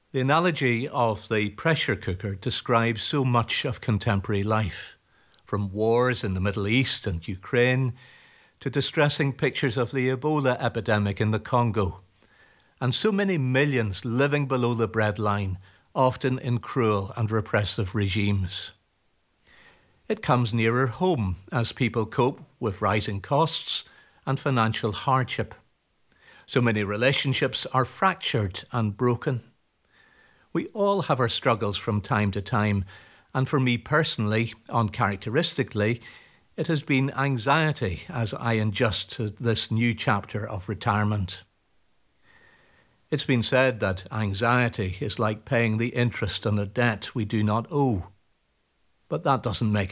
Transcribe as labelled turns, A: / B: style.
A: The analogy of the pressure cooker describes so much of contemporary life, from wars in the Middle East and Ukraine to distressing pictures of the Ebola epidemic in the Congo, and so many millions living below the breadline, often in cruel and repressive regimes. It comes nearer home as people cope with rising costs and financial hardship. So many relationships are fractured and broken. We all have our struggles from time to time, and for me personally, uncharacteristically, it has been anxiety as I adjust to this new chapter of retirement. It's been said that anxiety is like paying the interest on a debt we do not owe, but that doesn't make